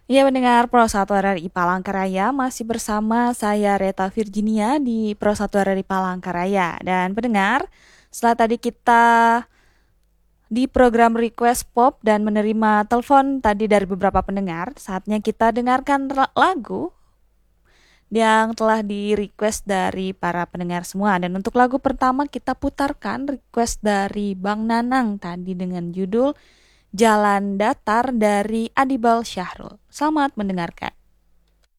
Iya mendengar Pro 1 RRI Palangkaraya masih bersama saya Reta Virginia di Pro 1 RRI Palangkaraya. Dan pendengar, setelah tadi kita di program Request Pop dan menerima telepon tadi dari beberapa pendengar, saatnya kita dengarkan lagu yang telah di-request dari para pendengar semua. Dan untuk lagu pertama kita putarkan request dari Bang Nanang tadi dengan judul Jalan Datar dari Adibal Syahrul. Selamat mendengarkan.